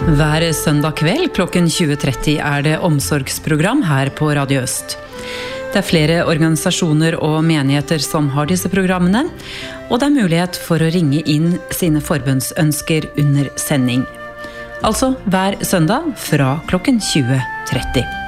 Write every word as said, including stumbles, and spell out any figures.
Hver søndag kveld klokken tjue tretti er det omsorgsprogram her på Radio Øst. Det er flere organisasjoner og menigheter som har disse programmene, og det er mulighet for å ringe inn sine forbønnsønsker under sending. Altså hver søndag fra klokken tjue tretti.